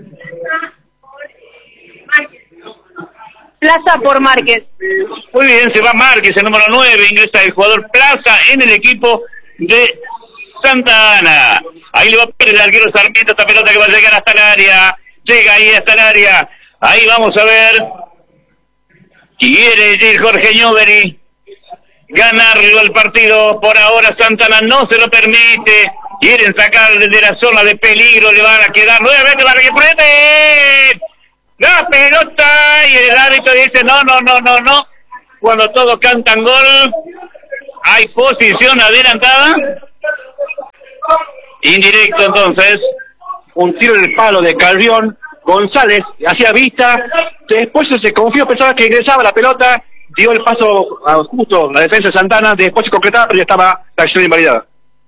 S4: Plaza por Márquez.
S1: Muy bien, se va Márquez, el número nueve, ingresa el jugador Plaza en el equipo de Santa Ana. Ahí le va a perder el arquero Sarmiento esta pelota que va a llegar hasta el área. Llega ahí hasta el área. Ahí vamos a ver. Quiere ir Jorge Newbery. ganarlo el partido. Por ahora Santana no se lo permite. Quieren sacar desde la zona de peligro, le van a quedar nuevamente para que prende la pelota y el árbitro dice no, no, no, no, no. Cuando todos cantan gol, hay posición adelantada. Indirecto entonces.
S3: Un tiro en el palo de Calvión. González hacía vista, después se confió, pensaba que ingresaba la pelota, dio el paso a justo la defensa de Santana, después se concretaba, pero ya estaba la acción invalidada.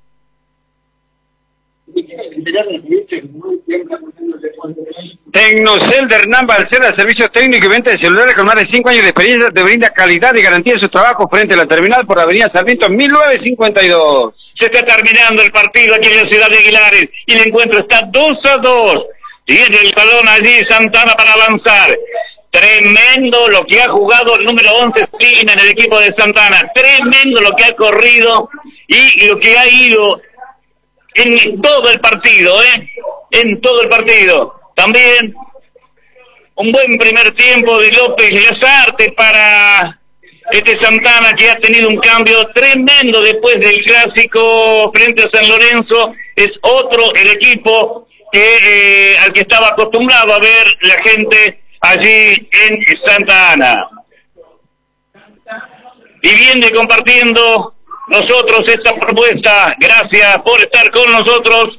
S2: Tecnocel de Hernán Balcera, servicios técnicos y venta de celulares con más de cinco años de experiencia, te brinda calidad y garantía de sus trabajos frente a la terminal por Avenida Sarmiento mil novecientos cincuenta y dos.
S1: Se está terminando el partido aquí en la ciudad de Aguilares y el encuentro está dos a dos. Tiene el balón allí Santana para avanzar. Tremendo lo que ha jugado el número once Spina en el equipo de Santana. Tremendo lo que ha corrido y lo que ha ido en todo el partido, ¿eh? En todo el partido. También un buen primer tiempo de López Lazarte para este Santana, que ha tenido un cambio tremendo después del clásico frente a San Lorenzo. Es otro el equipo que eh, al que estaba acostumbrado a ver la gente allí en Santa Ana. Viviendo y compartiendo nosotros esta propuesta. Gracias por estar con nosotros.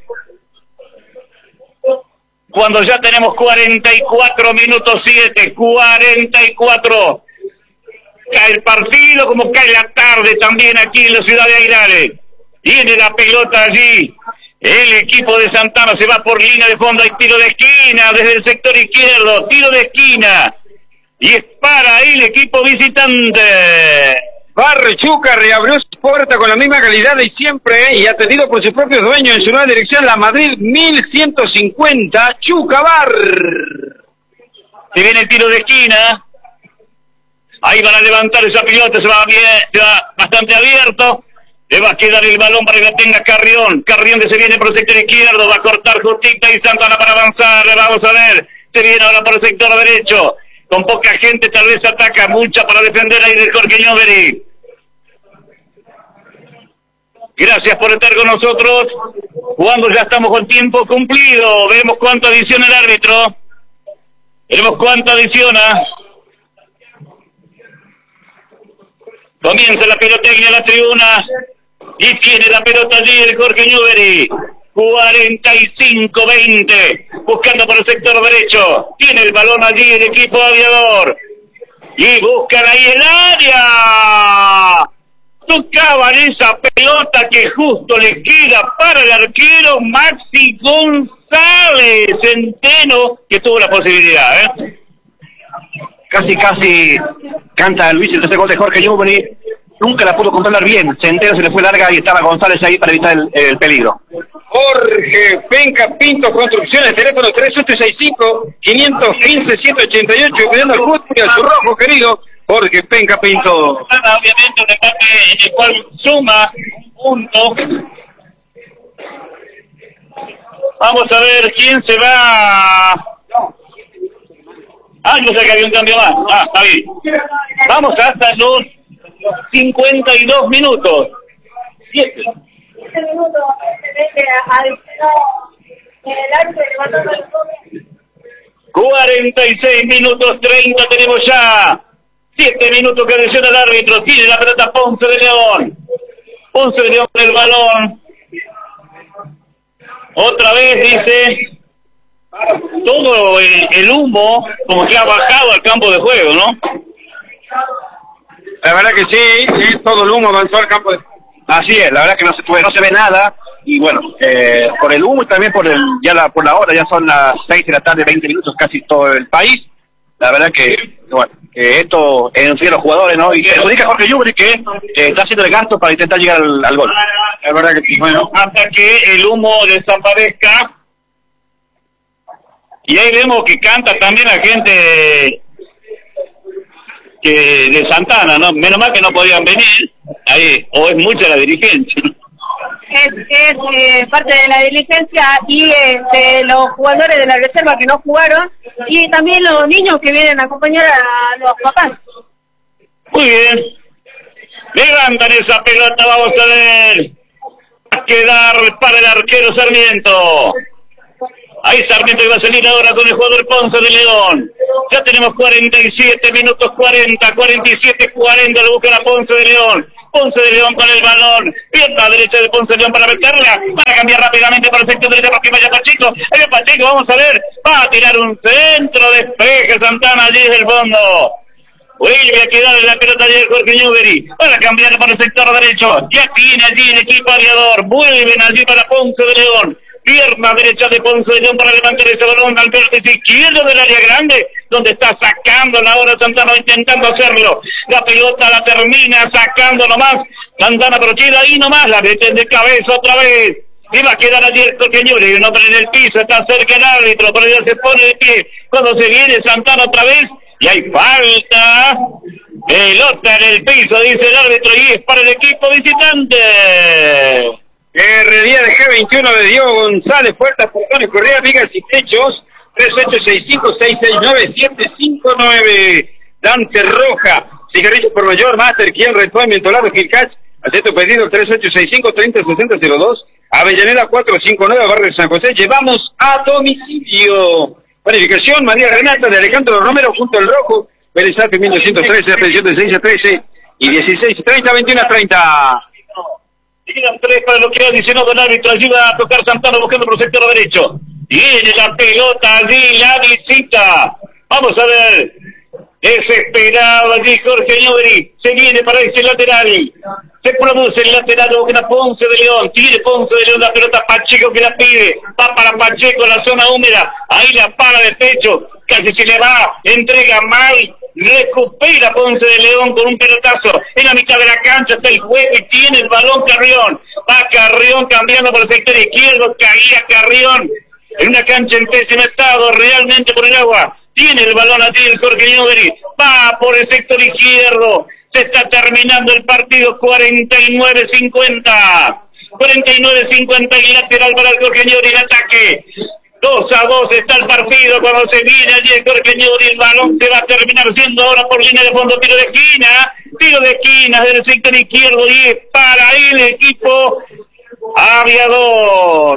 S1: Cuando ya tenemos cuarenta y cuatro minutos siete, cuarenta y cuatro. Cae el partido como cae la tarde también aquí en la ciudad de Aguilares. Tiene la pelota allí. El equipo de Santana se va por línea de fondo. Hay tiro de esquina desde el sector izquierdo. Tiro de esquina. Y es para ahí el equipo visitante.
S2: Barrechuca reabrió su puerta con la misma calidad de siempre, ¿eh? Y atendido por sus propios dueños en su nueva dirección, la Madrid mil ciento cincuenta, Chuca Bar.
S1: Se viene el tiro de esquina. Ahí van a levantar esa pelota, se va, bien, se va bastante abierto. Le va a quedar el balón para que la tenga Carrión. Carrión que se viene por el sector izquierdo, va a cortar justita y Santana para avanzar. Vamos a ver, se viene ahora por el sector derecho. Con poca gente tal vez ataca, mucha para defender ahí de Jorge Ñoveri. Gracias por estar con nosotros. Cuando ya estamos con tiempo cumplido, vemos cuánto adiciona el árbitro. Veremos cuánto adiciona. Comienza la pirotecnia en la tribuna. Y tiene la pelota allí el Jorge Ñoveri. cuarenta y cinco veinte. Buscando por el sector derecho. Tiene el balón allí el equipo aviador. Y buscan ahí el área. Tocaban esa pelota que justo le queda para el arquero Maxi González Centeno, que tuvo la posibilidad, ¿eh?
S3: Casi, casi canta Luis el tercer gol de Jorge Ñoveri. Nunca la pudo controlar bien. Centeno se le fue larga y estaba González ahí para evitar el, el peligro.
S2: Jorge Penca Pinto Construcciones, teléfono tres siete seis cinco, cinco uno cinco, siete ocho ocho, cuidando al fútbol y al su rojo querido, Jorge Penca Pinto.
S1: Obviamente un empate en el cual suma un punto. Vamos a ver quién se va. Ah, yo sé que había un cambio más. Ah, está bien. Vamos hasta los cincuenta y dos minutos. Siete. cuarenta y seis minutos treinta tenemos ya. siete minutos que adiciona el árbitro. Tiene la pelota Ponce de León. Ponce de León con el balón. Otra vez dice todo el, el humo como que ha bajado al campo de juego, ¿no?
S2: La verdad que sí, sí, todo el humo avanzó al campo de juego.
S3: Así es, la verdad que no se puede, no se ve nada. Y bueno, eh, por el humo y también por el, ya la, por la hora, ya son las seis de la tarde, veinte minutos casi todo el país. La verdad que, bueno, que esto enfría a los jugadores, ¿no? Y perjudica a Jorge Ñoveri, que eh, está haciendo el gasto para intentar llegar al, al gol.
S2: La verdad que sí, bueno.
S1: Hasta que el humo desaparezca. Y ahí vemos que canta también la gente que de Santana, ¿no? Menos mal que no podían venir. Ahí, o es mucha la dirigencia.
S4: Es, es eh, parte de la diligencia y eh, de los jugadores de la reserva que no jugaron y también los niños que vienen a acompañar a los papás.
S1: Muy bien. Levantan esa pelota, vamos a ver. Va a quedar para el arquero Sarmiento. Ahí Sarmiento que va a salir ahora con el jugador Ponce de León. Ya tenemos cuarenta y siete minutos, cuarenta, cuarenta y siete, cuarenta, lo buscan a Ponce de León. Ponce de León con el balón, pierna derecha de Ponce de León para meterla, para cambiar rápidamente para el sector derecha para que vaya Pacheco. Ahí va Pacheco, vamos a ver, va a tirar un centro, despeje Santana allí desde el fondo. Vuelve a quedar en la pelota de Jorge Newbery, para cambiar para el sector derecho. Ya tiene allí el equipo aviador, vuelven allí para Ponce de León. Pierna derecha de Ponce de León para levantar ese balón al vértice izquierdo del área grande, donde está sacando la hora Santana, intentando hacerlo. La pelota la termina sacando nomás. Santana pero queda ahí nomás, la meten de cabeza otra vez. Y va a quedar allí el Coqueñure, y un hombre en el piso, está cerca el árbitro, pero ya se pone de pie. Cuando se viene Santana otra vez, y hay falta. Pelota en el piso, dice el árbitro, y es para el equipo visitante.
S2: R diez de G veintiuno de Diego González, puertas, portones, correa, vigas y techos, tres ocho seis cinco, seis seis nueve, siete cinco nueve. Dante Roja, cigarrillos por mayor, Master, Kiel, Red Point, Mentolado, Gilcach, hace tu pedido, tres ocho seis cinco, treinta sesenta cero dos, Avellaneda cuatro cinco nueve, Barrio San José, llevamos a domicilio. Planificación, María Renata de Alejandro Romero, junto al Rojo, Belizate mil doscientos trece, atención de seis a trece y dieciséis, treinta, veintiuno a treinta.
S1: Llegan tres para lo que ha adicionado el árbitro, ayuda a tocar Santana buscando por el sector derecho. Viene la pelota allí, la visita. Vamos a ver. Desesperado allí Jorge Newbery. Se viene para ese lateral. Se produce el lateral de Boquena Ponce de León. Tiene Ponce de León la pelota, Pacheco que la pide. Va para Pacheco, la zona húmeda. Ahí la para de pecho. Casi se le va. Entrega mal. Recupera Ponce de León con un pelotazo. En la mitad de la cancha está el juez y tiene el balón Carrión. Va Carrión cambiando por el sector izquierdo. Caía Carrión en una cancha en pésimo estado, realmente por el agua. Tiene el balón allí el Jorge Newbery. Va por el sector izquierdo. Se está terminando el partido. cuarenta y nueve cincuenta. cuarenta y nueve cincuenta y lateral para el Jorge Newbery en ataque. dos a dos está el partido cuando se viene allí el Jorge Newbery. El balón se va a terminar siendo ahora por línea de fondo. Tiro de esquina. Tiro de esquina del sector izquierdo. Y es para el equipo aviador.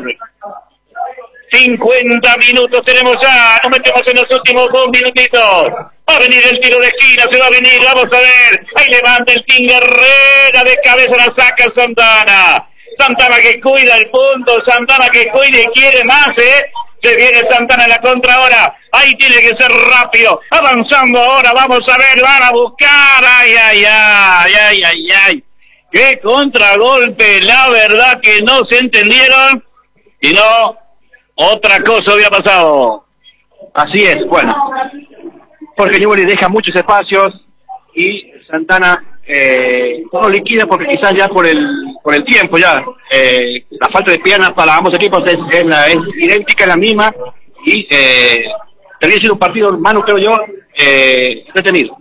S1: cincuenta minutos tenemos ya. Nos metemos en los últimos dos minutitos. Va a venir el tiro de esquina. Se va a venir. Vamos a ver. Ahí levanta el King Herrera. De cabeza la saca Santana. Santana que cuida el punto. Santana que cuida y quiere más, ¿eh? Se viene Santana en la contra ahora. Ahí tiene que ser rápido. Avanzando ahora. Vamos a ver. Van a buscar. Ay, ay, ay, ay, ay, ay. Qué contragolpe. La verdad que no se entendieron. Y no, otra cosa había pasado.
S3: Así es, bueno. Porque Newbery deja muchos espacios y Santana eh, no liquida porque quizás ya por el por el tiempo ya eh, la falta de piernas para ambos equipos es, es, la, es idéntica, la misma y eh, tendría sido un partido, Manu, creo yo, eh, detenido.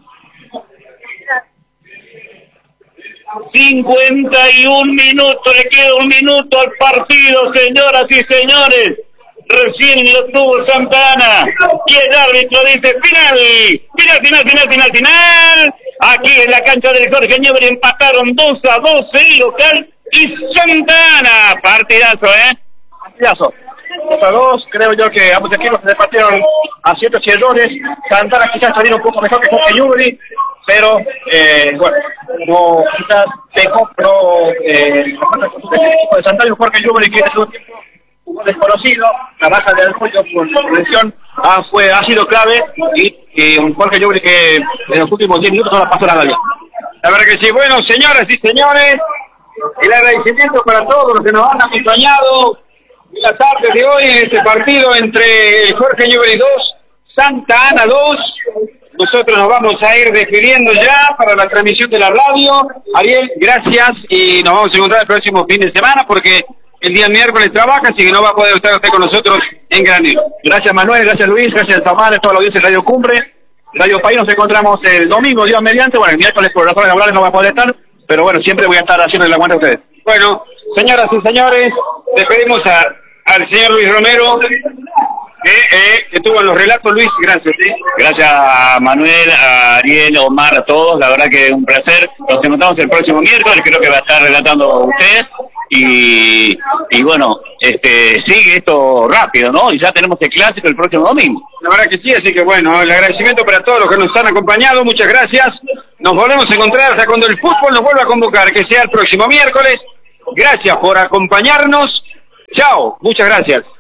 S1: cincuenta y un minutos, le queda un minuto al partido, señoras y señores. Recién lo tuvo Santana y el árbitro dice final, final, final, final, final, final. Aquí en la cancha del Jorge Newbery empataron dos a dos el local y Santana. Partidazo, ¿eh?
S3: Partidazo. dos a dos, creo yo que ambos equipos se repartieron aciertos y errores. Santana quizás salió un poco mejor que Jorge Newbery, pero eh, bueno, no quizás se compró eh, el equipo de Santana y Jorge Newbery que en su tiempo jugó desconocido. La baja de apoyo por lesión ah, fue, ha sido clave y, y un Jorge Newbery que en los últimos diez minutos no la pasó nada bien.
S2: La verdad que sí. Bueno, señoras y señores, el agradecimiento para todos los que nos han acompañado en la tarde de hoy en este partido entre el Jorge Newbery dos, Santa Ana dos. Nosotros nos vamos a ir despidiendo ya para la transmisión de la radio. Ariel, gracias y nos vamos a encontrar el próximo fin de semana porque el día miércoles trabaja, así que no va a poder estar usted con nosotros en Granero.
S3: Gracias Manuel, gracias Luis, gracias Tamar, toda la audiencia de Radio Cumbre, Radio País. Nos encontramos el domingo, Dios mediante. Bueno, el miércoles por razones laborales no va a poder estar, pero bueno, siempre voy a estar haciendo el aguante a ustedes.
S2: Bueno, señoras y señores, despedimos a, al señor Luis Romero. que, eh, que tuvo en los relatos, Luis. Gracias. ¿sí?
S1: Gracias a Manuel, a Ariel, Omar, a todos. La verdad que es un placer. Nos encontramos el próximo miércoles. Creo que va a estar relatando usted. Y, y bueno, este sigue esto rápido, ¿no? Y ya tenemos el clásico el próximo domingo.
S2: La verdad que sí, así que bueno, el agradecimiento para todos los que nos han acompañado. Muchas gracias. Nos volvemos a encontrar hasta cuando el fútbol nos vuelva a convocar, que sea el próximo miércoles. Gracias por acompañarnos. Chao, muchas gracias.